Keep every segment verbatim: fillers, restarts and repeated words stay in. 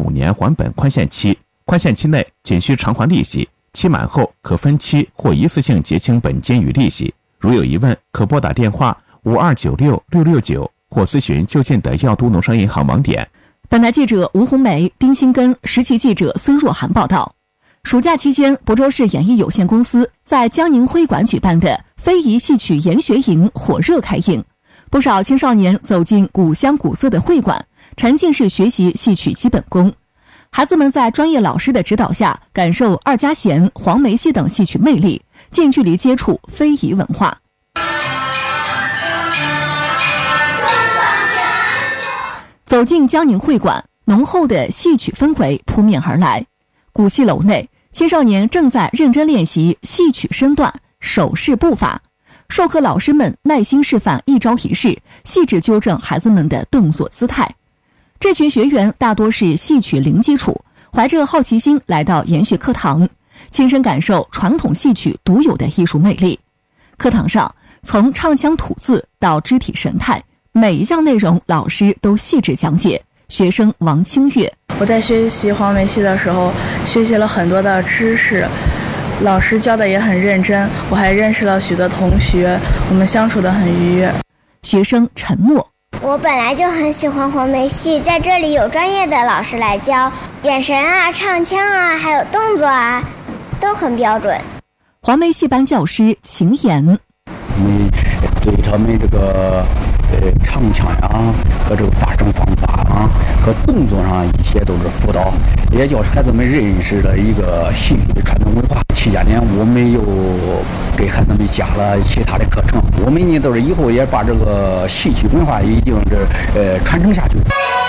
五年还本宽限期，宽限期内仅需偿还利息，期满后可分期或一次性结清本金与利息。如有疑问，可拨打电话五二九六六六九或咨询就近的药都农商银行网点。 本台记者吴红梅、丁新根，实习记者孙若涵报道。暑假期间，亳州市演艺有限公司在江宁会馆举办的非遗戏曲研学营火热开营，不少青少年走进古香古色的会馆，沉浸式学习戏曲基本功。孩子们在专业老师的指导下，感受二家弦、黄梅戏等戏曲魅力，近距离接触非遗文化。走进江宁会馆，浓厚的戏曲氛围扑面而来。古戏楼内，青少年正在认真练习戏曲身段、手势步伐，授课老师们耐心示范一招一式，细致纠正孩子们的动作姿态。这群学员大多是戏曲零基础，怀着好奇心来到研学课堂，亲身感受传统戏曲独有的艺术魅力。课堂上，从唱腔吐字到肢体神态，每一项内容老师都细致讲解。学生王清月， 我在学习黄梅戏的时候，学习了很多的知识，老师教的也很认真，我还认识了许多同学，我们相处得很愉悦。 学生陈默， 我本来就很喜欢黄梅戏，在这里有专业的老师来教，眼神啊、唱腔啊，还有动作啊，都很标准。 黄梅戏班教师秦岩， 我们对他们这个呃唱腔呀和这个发声方法啊和动作上一些都是辅导，也叫孩子们认识了一个戏曲的传统文化。期间呢，我们又给孩子们加了其他的课程，我们呢都是以后也把这个戏曲文化已经是呃传承下去。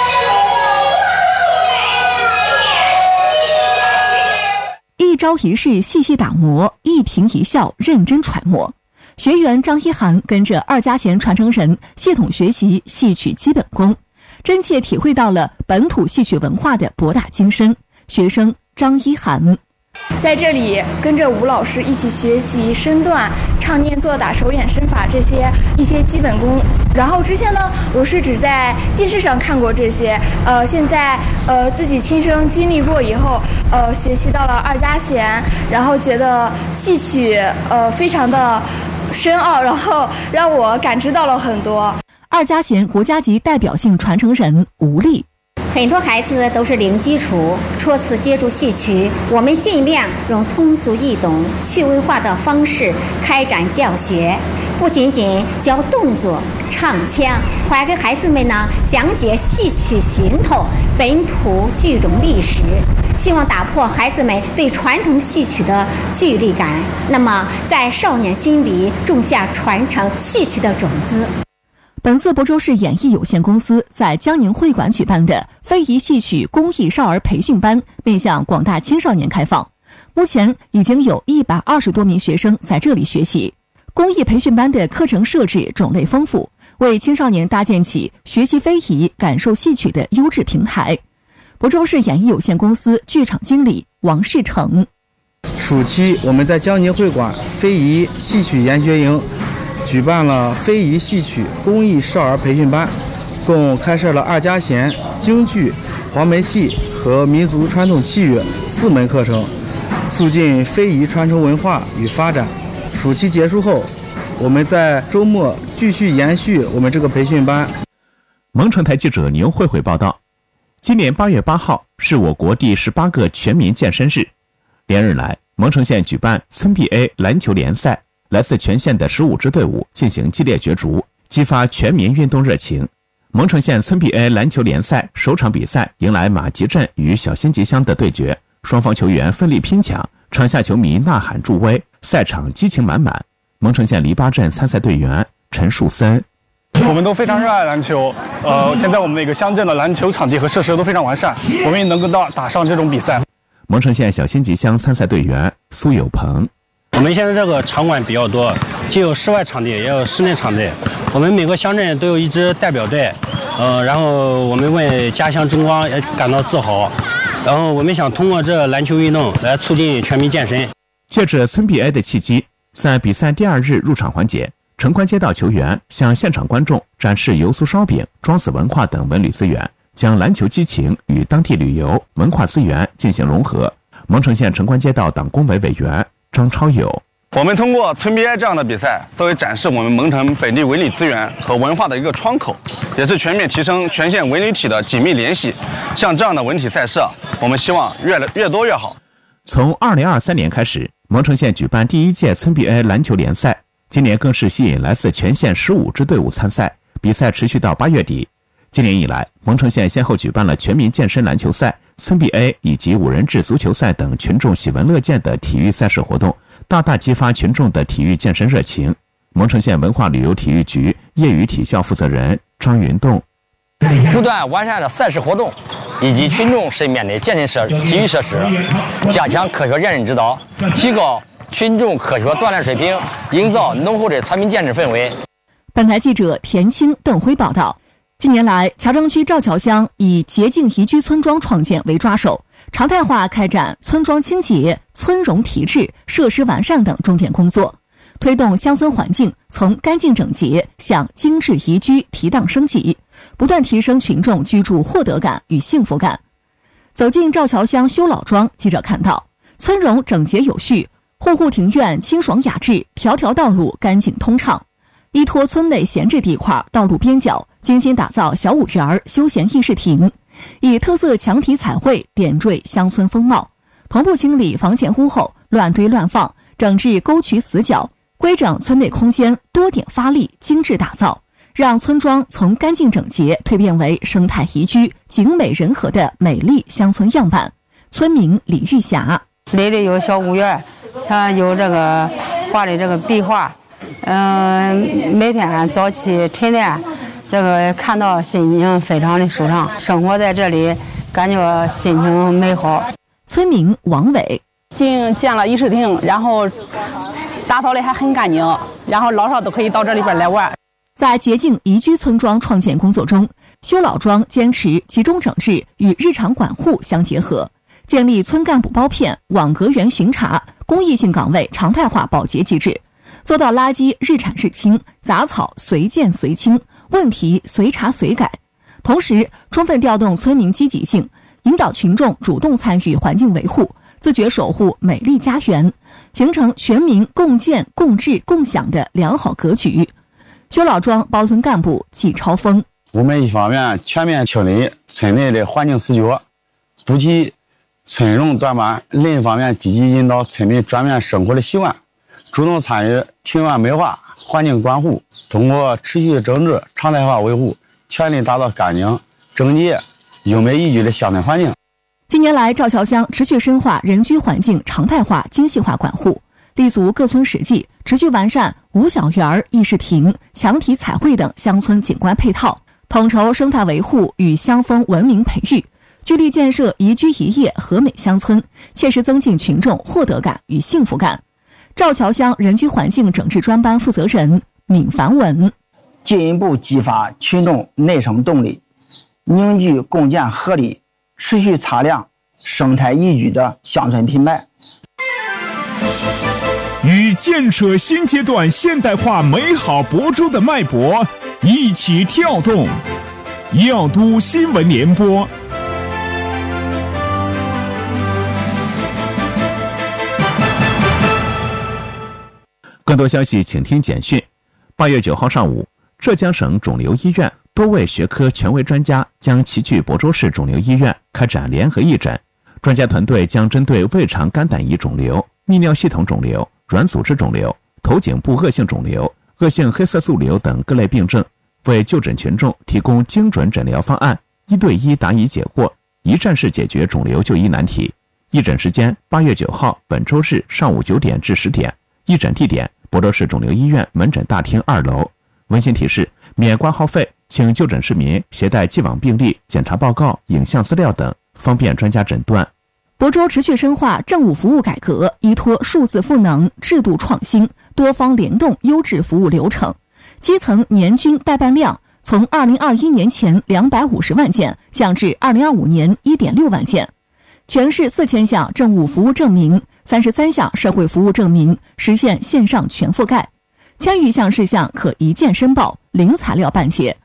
一招一式细细打磨，一颦一笑认真揣摩。学员张一涵跟着二家弦传承人系统学习戏曲基本功，真切体会到了本土戏曲文化的博大精深。学生张一涵在这里跟着吴老师一起学习身段、唱念做打、手眼身法这些一些基本功。然后之前呢，我是只在电视上看过这些，呃，现在呃自己亲身经历过以后，呃，学习到了二家弦，然后觉得戏曲呃非常的深奥，然后让我感知到了很多。 二家弦国家级代表性传承人吴丽， 很多孩子都是零基础，初次接触戏曲，我们尽量用通俗易懂、趣味化的方式开展教学，不仅仅教动作、唱腔，还给孩子们呢讲解戏曲行头、本土剧种历史，希望打破孩子们对传统戏曲的距离感，那么在少年心里种下传承戏曲的种子。 本次亳州市演艺有限公司在江宁会馆举办的非遗戏曲公益少儿培训班面向广大青少年开放，目前已经有一百二十多名学生在这里学习。公益培训班的课程设置种类丰富，为青少年搭建起学习非遗、感受戏曲的优质平台。亳州市演艺有限公司剧场经理王世成， 暑期我们在江宁会馆非遗戏曲研学营举办了非遗戏曲公益少儿培训班，共开设了二家弦、京剧、黄梅戏和民族传统器乐四门课程，促进非遗传承文化与发展。暑期结束后，我们在周末继续延续我们这个培训班。 蒙城台记者牛慧慧报道，今年八月八号是我国第十八个全民健身日，连日来，蒙城县举办村 B A 篮球联赛。来自全县的十五支队伍进行激烈角逐，激发全民运动热情。蒙城县村 B A 篮球联赛首场比赛迎来马集镇与小辛集乡的对决，双方球员奋力拼抢，场下球迷呐喊助威，赛场激情满满。蒙城县篱笆镇参赛队员陈树森， 我们都非常热爱篮球，呃，现在我们每个乡镇的篮球场地和设施都非常完善，我们也能够到打上这种比赛。 蒙城县小辛集乡参赛队员苏有鹏， 我们现在这个场馆比较多，既有室外场地，也有室内场地。我们每个乡镇都有一支代表队，呃，然后我们为家乡争光也感到自豪。然后我们想通过这篮球运动来促进全民健身。 借着村 B A 的契机，在比赛第二日入场环节，城关街道球员向现场观众展示油酥烧饼、庄子文化等文旅资源， 将篮球激情与当地旅游文化资源进行融合。蒙城县城关街道党工委委员张超友。 我们通过村 B I 这样的比赛，作为展示我们蒙城本地文旅资源和文化的一个窗口，也是全面提升全县文旅体的紧密联系。像这样的文体赛事，我们希望越来越多越好。 从二零二三年开始，蒙城县举办第一届村 B A 篮球联赛，今年更是吸引来自全县十五支队伍参赛，比赛持续到八月底。今年以来，蒙城县先后举办了全民健身篮球赛、村 B A 以及五人制足球赛等群众喜闻乐见的体育赛事活动，大大激发群众的体育健身热情。蒙城县文化旅游体育局业余体校负责人张云栋： 不断完善了赛事活动以及群众身边的健身设体育设施，加强科学认认指导，提高群众科学锻炼水平，营造浓厚的全民健身氛围。 本台记者田青、邓辉报道。近年来，乔城区赵桥乡以洁净宜居村庄创建为抓手，常态化开展村庄清洁、村容提质、设施完善等重点工作，推动乡村环境从干净整洁向精致宜居提档升级，不断提升群众居住获得感与幸福感。走进赵桥乡修老庄，记者看到村容整洁有序，户户庭院清爽雅致，条条道路干净通畅。依托村内闲置地块、道路边角，精心打造小五园、休闲议事亭，以特色墙体彩绘点缀乡村风貌，同步清理房前屋后乱堆乱放，整治沟渠死角，规整村内空间，多点发力，精致打造，让村庄从干净整洁蜕变为生态宜居、景美人和的美丽乡村样板。村民李玉霞： 里里有小五园，它有这个画的这个壁画。嗯，每天早起晨练，这个看到心情非常的舒畅，生活在这里感觉心情美好。 村民王伟： 建建了议事亭，然后打扫的还很干净，然后老少都可以到这里边来玩。 在洁净宜居村庄创建工作中，修老庄坚持集中整治与日常管护相结合，建立村干部包片、网格员巡查、公益性岗位常态化保洁机制，做到垃圾日产日清，杂草随见随清，问题随查随改。同时，充分调动村民积极性，引导群众主动参与环境维护，自觉守护美丽家园，形成全民共建、共治、共享的良好格局。修老庄包村干部季超峰： 我们一方面全面清理村内的环境死角，补齐村容短板；另一方面，积极引导村民转变生活的习惯，主动参与庭院美化、环境管护，通过持续整治、常态化维护，全力打造干净、整洁、优美宜居的乡村环境。 近年来，赵桥乡持续深化人居环境常态化、精细化管护，立足各村实际，持续完善五小园、议事亭、墙体彩绘等乡村景观配套，统筹生态维护与乡风文明培育，聚力建设宜居宜业和美乡村，切实增进群众获得感与幸福感。赵桥乡人居环境整治专班负责人闵凡文： 进一步激发群众内生动力，凝聚共建合力，持续擦亮生态宜居的乡村品牌。 与建设新阶段现代化美好亳州的脉搏一起跳动，耀都新闻联播。 更多消息请听简讯。八月九号上午，浙江省肿瘤医院多位学科权威专家将齐聚亳州市肿瘤医院开展联合义诊。专家团队将针对胃肠肝胆胰肿瘤、泌尿系统肿瘤、软组织肿瘤、头颈部恶性肿瘤、恶性黑色素瘤等各类病症，为就诊群众提供精准诊疗方案，一对一答疑解惑，一站式解决肿瘤就医难题。义诊时间：八月九号本周日上午九点至十点。义诊地点：亳州市肿瘤医院门诊大厅二楼。温馨提示：免挂号费，请就诊市民携带既往病历、检查报告、影像资料等，方便专家诊断。 亳州持续深化政务服务改革，依托数字赋能、制度创新、多方联动优质服务流程，基层年均代办量从二零二一年前两百五十万件降至二零二五年一点六万件。全市四千项政务服务证明、三十三项社会服务证明实现线上全覆盖，千余项事项可一键申报，零材料办结。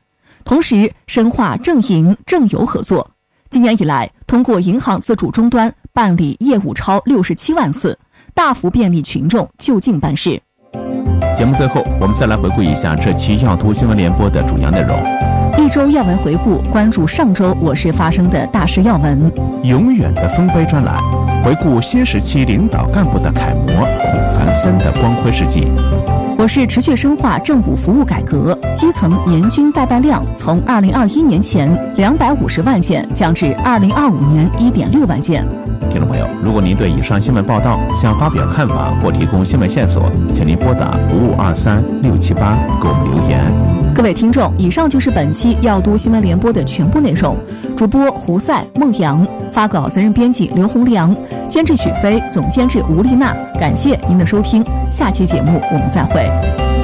同时深化正银正油合作。今年以来，通过银行自主终端办理业务超六十七万次，大幅便利群众就近办事。 节目最后，我们再来回顾一下这期要读新闻联播的主要内容。 一周要闻回顾，关注上周我市发生的大事要闻。 永远的丰碑专栏，回顾新时期领导干部的楷模孔繁森的光辉事迹。 我市持续深化政务服务改革，基层年均代办量从二零二一年前两百五十万件降至二零二五年一点六万件。 听众朋友，如果您对以上新闻报道想发表看法或提供新闻线索，请您拨打五五二三六七八给我们留言。 各位听众，以上就是本期要读新闻联播的全部内容。主播胡赛、孟阳，发稿责任编辑刘洪良，监制许飞，总监制吴丽娜。感谢您的收听，下期节目我们再会。